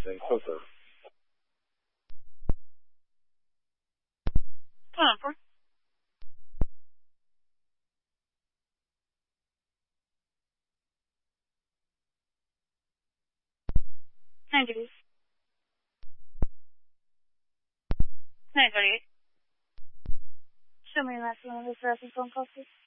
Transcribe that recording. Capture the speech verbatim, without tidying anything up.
and closer. Come on, four. Nine degrees. Nine thirty-eight. Show me your last one of this reference phone call, please.